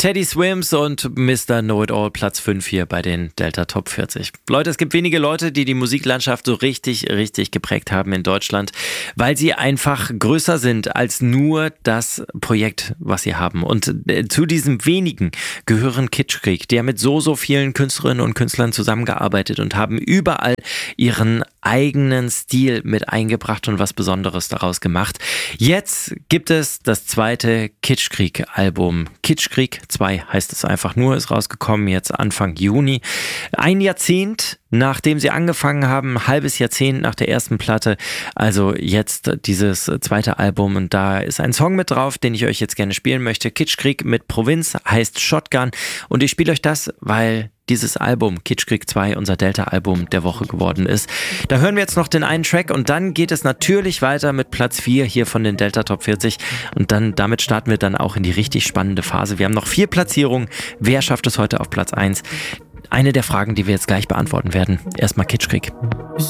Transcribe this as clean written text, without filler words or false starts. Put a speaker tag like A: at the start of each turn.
A: Teddy Swims und Mr. Know-It-All, Platz 5 hier bei den Delta Top 40. Leute, es gibt wenige Leute, die die Musiklandschaft so richtig geprägt haben in Deutschland, weil sie einfach größer sind als nur das Projekt, was sie haben. Und zu diesen wenigen gehören Kitschkrieg. Die haben mit so vielen Künstlerinnen und Künstlern zusammengearbeitet und haben überall ihren eigenen Stil mit eingebracht und was Besonderes daraus gemacht. Jetzt gibt es das zweite Kitschkrieg-Album. Kitschkrieg 2 heißt es einfach nur, ist rausgekommen jetzt Anfang Juni. Ein Jahrzehnt, nachdem sie angefangen haben, ein halbes Jahrzehnt nach der ersten Platte. Also jetzt dieses zweite Album und da ist ein Song mit drauf, den ich euch jetzt gerne spielen möchte. Kitschkrieg mit Provinz heißt Shotgun und ich spiele euch das, weil dieses Album, Kitschkrieg 2, unser Delta-Album der Woche geworden ist. Da hören wir jetzt noch den einen Track und dann geht es natürlich weiter mit Platz 4 hier von den Delta Top 40 und damit starten wir dann auch in die richtig spannende Phase. Wir haben noch 4 Platzierungen. Wer schafft es heute auf Platz 1? Eine der Fragen, die wir jetzt gleich beantworten werden. Erstmal Kitschkrieg.